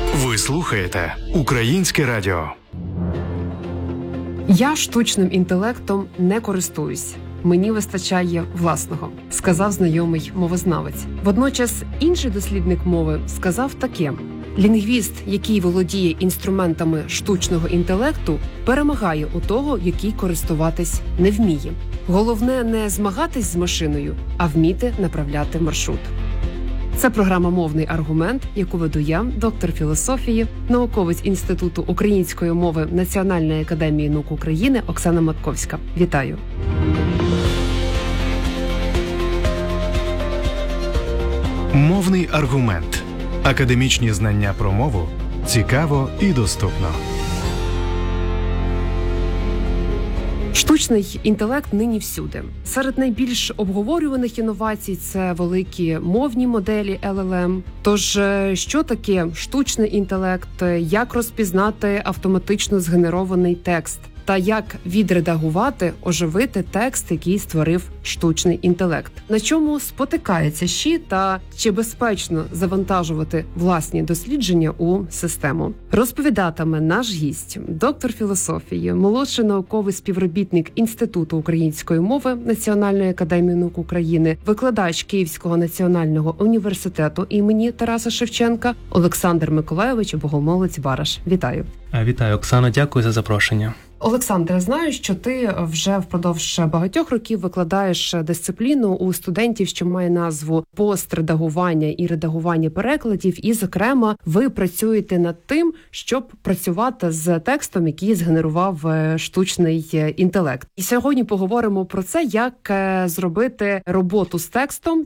Ви слухаєте Українське радіо. Я штучним інтелектом не користуюсь. Мені вистачає власного, сказав знайомий мовознавець. Водночас інший дослідник мови сказав таке: лінгвіст, який володіє інструментами штучного інтелекту, перемагає у того, який користуватись не вміє. Головне не змагатись з машиною, а вміти направляти маршрут. Це програма «Мовний аргумент», яку веду я, доктор філософії, науковець Інституту української мови Національної академії наук України Оксана Матковська. Вітаю! Мовний аргумент. Академічні знання про мову цікаво і доступно. Штучний інтелект нині всюди. Серед найбільш обговорюваних інновацій – це великі мовні моделі LLM. Тож, що таке штучний інтелект, як розпізнати автоматично згенерований текст? Та як відредагувати, оживити текст, який створив штучний інтелект? На чому спотикається ЩІ та чи безпечно завантажувати власні дослідження у систему? Розповідатиме наш гість, доктор філософії, молодший науковий співробітник Інституту української мови Національної академії наук України, викладач Київського національного університету імені Тараса Шевченка Олександр Миколайович Богомолець-Бараш. Вітаю! Вітаю, Оксано, дякую за запрошення. Олександре, знаю, що ти вже впродовж багатьох років викладаєш дисципліну у студентів, що має назву «Постредагування і редагування перекладів», і, зокрема, ви працюєте над тим, щоб працювати з текстом, який згенерував штучний інтелект. І сьогодні поговоримо про це, як зробити роботу з текстом